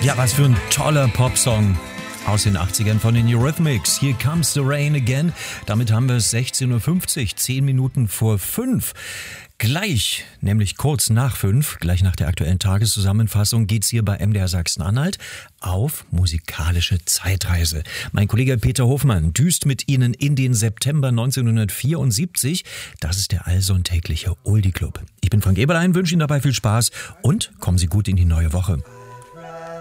Ja, was für ein toller Popsong aus den 80ern von den Eurythmics. Here Comes the Rain Again. Damit haben wir es 16.50 Uhr, 10 Minuten vor 5. Gleich, nämlich kurz nach 5, gleich nach der aktuellen Tageszusammenfassung, geht's hier bei MDR Sachsen-Anhalt auf musikalische Zeitreise. Mein Kollege Peter Hofmann düst mit Ihnen in den September 1974. Das ist der allsonntägliche Oldie Club. Ich bin Frank Eberlein, wünsche Ihnen dabei viel Spaß und kommen Sie gut in die neue Woche.